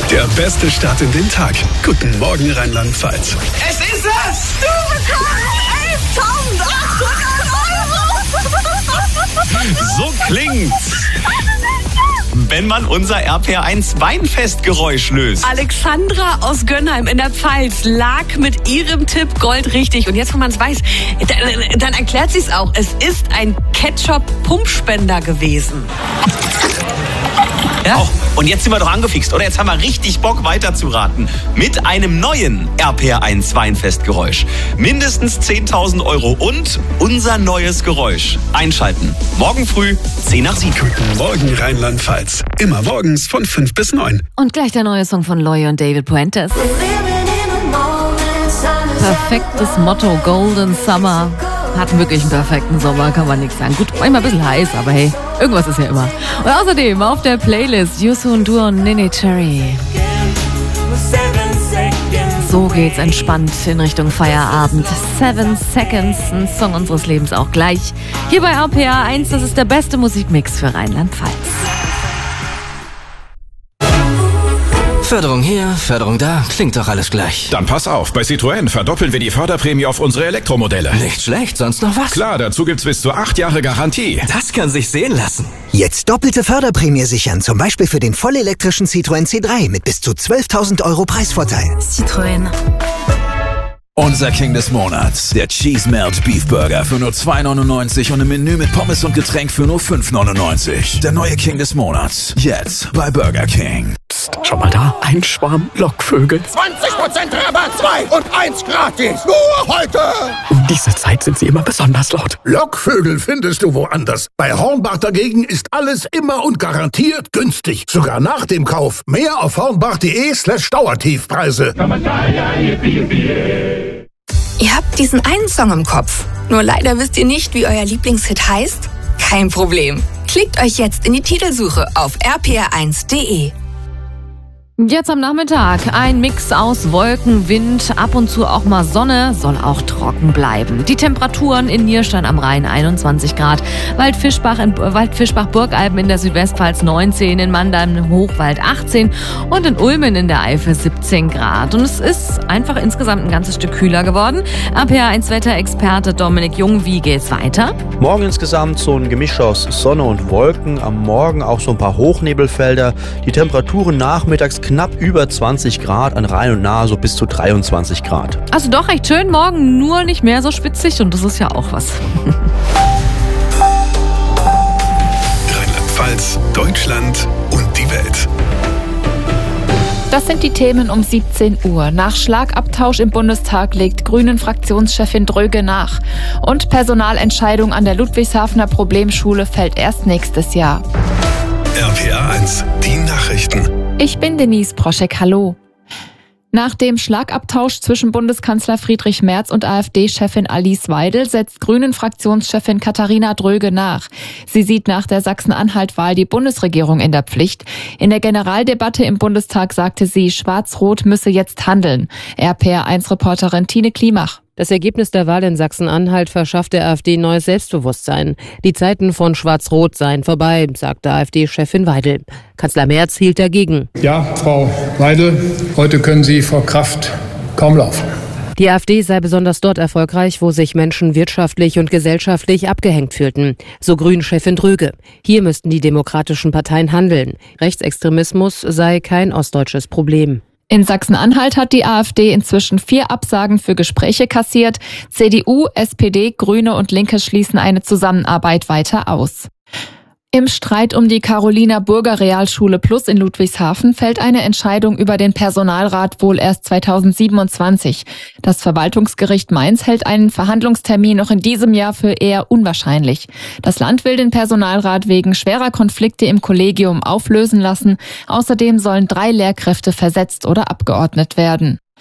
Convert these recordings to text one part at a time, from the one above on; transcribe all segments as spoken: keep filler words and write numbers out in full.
Der beste Start in den Tag. Guten Morgen, Rheinland-Pfalz. Es ist es! Du bekommst elftausendachthundert Euro! So klingt's, wenn man unser R P R eins Weinfestgeräusch löst. Alexandra aus Gönnheim in der Pfalz lag mit ihrem Tipp Gold richtig. Und jetzt, wo man es weiß, dann, dann erklärt sie es auch. Es ist ein Ketchup-Pumpspender gewesen. Ja? Oh, und jetzt sind wir doch angefixt, oder? Jetzt haben wir richtig Bock weiterzuraten. Mit einem neuen R P R eins Weinfestgeräusch. Mindestens zehntausend Euro und unser neues Geräusch. Einschalten. Morgen früh, zehn nach sieben. Guten Morgen, Rheinland-Pfalz. Immer morgens von fünf bis neun. Und gleich der neue Song von Loy und David Puentes. Perfektes Motto, Golden Summer. Hatten wirklich einen perfekten Sommer, kann man nichts sagen. Gut, manchmal ein bisschen heiß, aber hey, irgendwas ist ja immer. Und außerdem auf der Playlist Youssou N'Dour und Neneh Cherry. So geht's entspannt in Richtung Feierabend. Seven Seconds, ein Song unseres Lebens auch gleich. Hier bei R P R eins, das ist der beste Musikmix für Rheinland-Pfalz. Förderung hier, Förderung da, klingt doch alles gleich. Dann pass auf, bei Citroën verdoppeln wir die Förderprämie auf unsere Elektromodelle. Nicht schlecht, sonst noch was? Klar, dazu gibt's bis zu acht Jahre Garantie. Das kann sich sehen lassen. Jetzt doppelte Förderprämie sichern, zum Beispiel für den vollelektrischen Citroën C drei mit bis zu zwölftausend Euro Preisvorteil. Citroën. Unser King des Monats, der Cheese Melt Beef Burger für nur zwei neunundneunzig und ein Menü mit Pommes und Getränk für nur fünf neunundneunzig. Der neue King des Monats, jetzt bei Burger King. Psst, schau mal da, ein Schwarm Lockvögel. zwanzig Prozent Rabatt, zwei und eins gratis. Nur heute. Um diese Zeit sind sie immer besonders laut. Lockvögel findest du woanders. Bei Hornbach dagegen ist alles immer und garantiert günstig. Sogar nach dem Kauf. Mehr auf hornbach.de slash Dauertiefpreise. Ihr habt diesen einen Song im Kopf. Nur leider wisst ihr nicht, wie euer Lieblingshit heißt? Kein Problem. Klickt euch jetzt in die Titelsuche auf r p r eins punkt d e. Jetzt am Nachmittag ein Mix aus Wolken, Wind, ab und zu auch mal Sonne, soll auch trocken bleiben. Die Temperaturen in Nierstein am Rhein einundzwanzig Grad, Waldfischbach in Waldfischbach-Burgalben in der Südwestpfalz neunzehn, in Mannheim im Hochwald achtzehn und in Ulmen in der Eifel siebzehn Grad. Und es ist einfach insgesamt ein ganzes Stück kühler geworden. R P R eins Wetterexperte Dominik Jung, wie geht's weiter? Morgen insgesamt so ein Gemisch aus Sonne und Wolken, am Morgen auch so ein paar Hochnebelfelder. Die Temperaturen nachmittags knapp über zwanzig Grad, an Rhein und Nahe so bis zu dreiundzwanzig Grad. Also doch recht schön, morgen nur nicht mehr so spitzig und das ist ja auch was. Rheinland-Pfalz, Deutschland und die Welt. Das sind die Themen um siebzehn Uhr. Nach Schlagabtausch im Bundestag legt Grünen-Fraktionschefin Dröge nach. Und Personalentscheidung an der Ludwigshafener Problemschule fällt erst nächstes Jahr. R P R eins, die Nachrichten. Ich bin Denise Proschek, hallo. Nach dem Schlagabtausch zwischen Bundeskanzler Friedrich Merz und AfD-Chefin Alice Weidel setzt Grünen-Fraktionschefin Katharina Dröge nach. Sie sieht nach der Sachsen-Anhalt-Wahl die Bundesregierung in der Pflicht. In der Generaldebatte im Bundestag sagte sie, Schwarz-Rot müsse jetzt handeln. R P R eins Reporterin Tine Klimach. Das Ergebnis der Wahl in Sachsen-Anhalt verschafft der AfD neues Selbstbewusstsein. Die Zeiten von Schwarz-Rot seien vorbei, sagte AfD-Chefin Weidel. Kanzler Merz hielt dagegen. Ja, Frau Weidel, heute können Sie vor Kraft kaum laufen. Die AfD sei besonders dort erfolgreich, wo sich Menschen wirtschaftlich und gesellschaftlich abgehängt fühlten. So Grünen-Chefin Dröge. Hier müssten die demokratischen Parteien handeln. Rechtsextremismus sei kein ostdeutsches Problem. In Sachsen-Anhalt hat die AfD inzwischen vier Absagen für Gespräche kassiert. C D U, S P D, Grüne und Linke schließen eine Zusammenarbeit weiter aus. Im Streit um die Carolina Burger Realschule Plus in Ludwigshafen fällt eine Entscheidung über den Personalrat wohl erst zweitausendsiebenundzwanzig. Das Verwaltungsgericht Mainz hält einen Verhandlungstermin noch in diesem Jahr für eher unwahrscheinlich. Das Land will den Personalrat wegen schwerer Konflikte im Kollegium auflösen lassen. Außerdem sollen drei Lehrkräfte versetzt oder abgeordnet werden.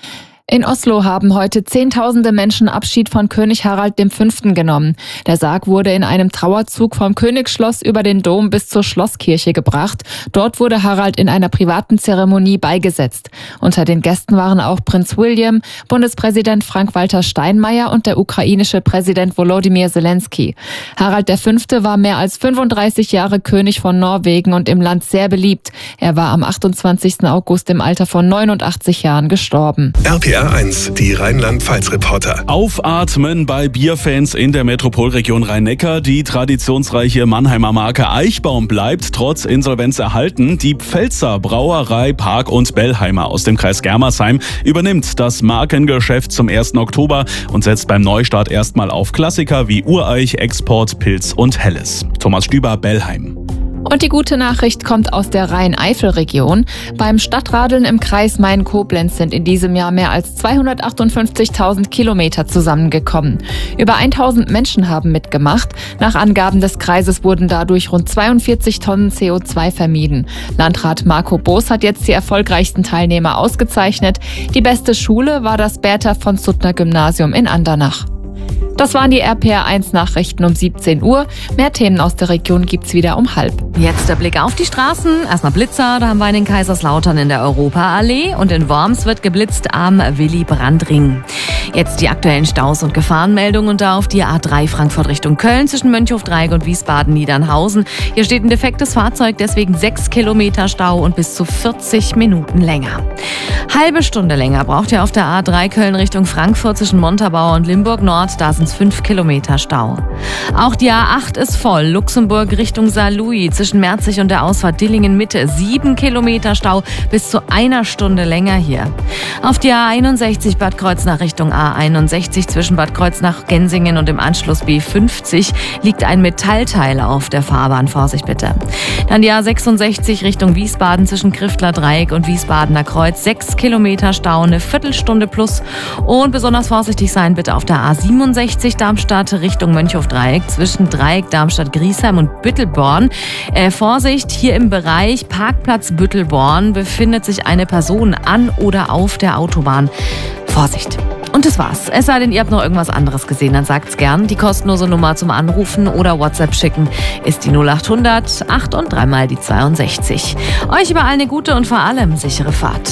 In Oslo haben heute Zehntausende Menschen Abschied von König Harald der Fünfte genommen. Der Sarg wurde in einem Trauerzug vom Königsschloss über den Dom bis zur Schlosskirche gebracht. Dort wurde Harald in einer privaten Zeremonie beigesetzt. Unter den Gästen waren auch Prinz William, Bundespräsident Frank-Walter Steinmeier und der ukrainische Präsident Volodymyr Zelensky. Harald der Fünfte war mehr als fünfunddreißig Jahre König von Norwegen und im Land sehr beliebt. Er war am achtundzwanzigsten August im Alter von neunundachtzig Jahren gestorben. R P R eins, die Rheinland-Pfalz-Reporter. Aufatmen bei Bierfans in der Metropolregion Rhein-Neckar. Die traditionsreiche Mannheimer Marke Eichbaum bleibt trotz Insolvenz erhalten. Die Pfälzer Brauerei Park und Bellheimer aus dem Kreis Germersheim übernimmt das Markengeschäft zum ersten Oktober und setzt beim Neustart erstmal auf Klassiker wie Ureich, Export, Pilz und Helles. Thomas Stüber, Bellheim. Und die gute Nachricht kommt aus der Rhein-Eifel-Region. Beim Stadtradeln im Kreis Main-Koblenz sind in diesem Jahr mehr als zweihundertachtundfünfzigtausend Kilometer zusammengekommen. Über tausend Menschen haben mitgemacht. Nach Angaben des Kreises wurden dadurch rund zweiundvierzig Tonnen C O zwei vermieden. Landrat Marco Boos hat jetzt die erfolgreichsten Teilnehmer ausgezeichnet. Die beste Schule war das Bertha von Suttner Gymnasium in Andernach. Das waren die R P R eins Nachrichten um siebzehn Uhr. Mehr Themen aus der Region gibt's wieder um halb. Jetzt der Blick auf die Straßen. Erstmal Blitzer, da haben wir in Kaiserslautern in der Europaallee und in Worms wird geblitzt am Willy-Brandt-Ring. Jetzt die aktuellen Staus und Gefahrenmeldungen und da auf die A drei Frankfurt Richtung Köln zwischen Mönchhofdreieck und Wiesbaden-Niedernhausen. Hier steht ein defektes Fahrzeug, deswegen sechs Kilometer Stau und bis zu vierzig Minuten länger. Halbe Stunde länger braucht ihr auf der A drei Köln Richtung Frankfurt zwischen Montabaur und Limburg Nord. Da sind fünf Kilometer Stau. Auch die A acht ist voll. Luxemburg Richtung Saarlouis zwischen Merzig und der Ausfahrt Dillingen Mitte. Sieben Kilometer Stau bis zu einer Stunde länger hier. Auf die A einundsechzig Bad Kreuznach Richtung A einundsechzig zwischen Bad Kreuznach, Gensingen und im Anschluss B fünfzig liegt ein Metallteil auf der Fahrbahn. Vorsicht bitte. Dann die A sechsundsechzig Richtung Wiesbaden zwischen Kriftler Dreieck und Wiesbadener Kreuz. Sechs Kilometer Stau, eine Viertelstunde plus. Und besonders vorsichtig sein bitte auf der A siebenundsechzig Darmstadt Richtung Mönchhofdreieck zwischen Dreieck, Darmstadt, Griesheim und Büttelborn. Äh, Vorsicht, hier im Bereich Parkplatz Büttelborn befindet sich eine Person an oder auf der Autobahn. Vorsicht. Und das war's. Es sei denn, ihr habt noch irgendwas anderes gesehen, dann sagt's gern. Die kostenlose Nummer zum Anrufen oder WhatsApp schicken ist die null achthundert acht und dreimal die zweiundsechzig. Euch überall eine gute und vor allem sichere Fahrt.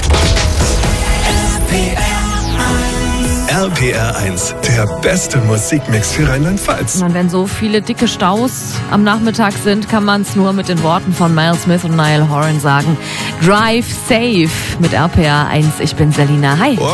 R P R eins, der beste Musikmix für Rheinland-Pfalz. Und wenn so viele dicke Staus am Nachmittag sind, kann man es nur mit den Worten von Miles Smith und Niall Horan sagen. Drive safe mit R P R eins. Ich bin Selina. Hi.